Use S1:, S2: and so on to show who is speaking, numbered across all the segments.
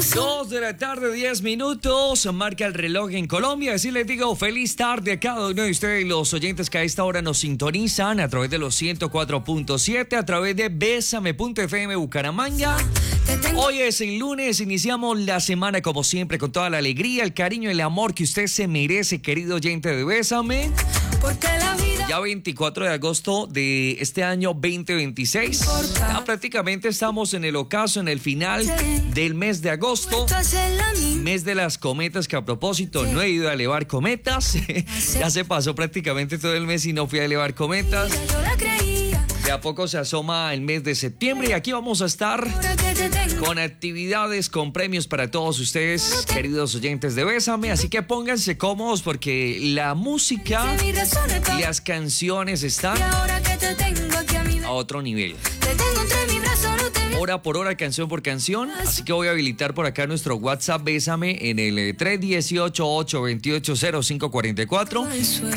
S1: 2 de la tarde, 10 minutos, marca el reloj en Colombia. Así les digo, feliz tarde a cada uno de ustedes, los oyentes que a esta hora nos sintonizan a través de los 104.7, a través de Bésame.fm Bucaramanga. Hoy es el lunes, iniciamos la semana como siempre con toda la alegría, el cariño y el amor que usted se merece, querido oyente de Bésame. Ya 24 de agosto de este año 2026. Ya prácticamente estamos en el ocaso, en el final del mes de agosto. Mes de las cometas, que a propósito no he ido a elevar cometas. Ya se pasó prácticamente todo el mes y no fui a elevar cometas. De a poco se asoma el mes de septiembre y aquí vamos a estar con actividades, con premios para todos ustedes, queridos oyentes de Bésame. Así que pónganse cómodos porque la música y las canciones están a otro nivel. Hora por hora, canción por canción. Así que voy a habilitar por acá nuestro WhatsApp Bésame en el 318-828-0544.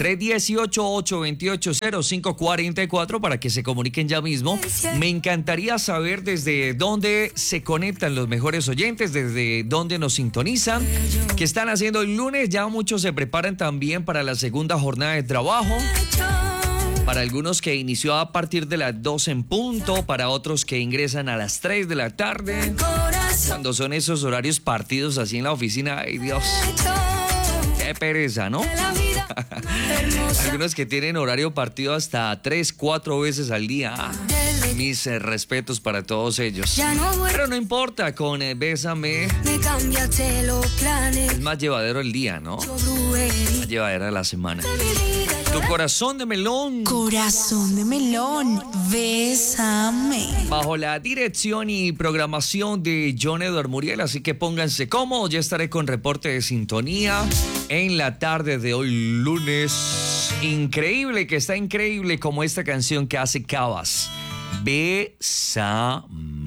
S1: 318-828-0544 para que se comuniquen ya mismo. Me encantaría saber desde dónde se conectan los mejores oyentes, desde dónde nos sintonizan, qué están haciendo el lunes. Ya muchos se preparan también para la segunda jornada de trabajo. Para algunos que inició a partir de las 2 en punto, para otros que ingresan a las 3 de la tarde. Cuando son esos horarios partidos así en la oficina, ¡ay Dios! ¡Qué pereza!, ¿no? Algunos que tienen horario partido hasta 3, 4 veces al día. Mis respetos para todos ellos. Pero no importa, con Bésame es más llevadero el día, ¿no? Más llevadera la semana. Tu corazón de melón.
S2: Corazón de melón, bésame.
S1: Bajo la dirección y programación de John Edward Muriel, así que pónganse cómodos. Ya estaré con reporte de sintonía en la tarde de hoy lunes. Increíble, que está increíble como esta canción que hace Cabas. Bésame.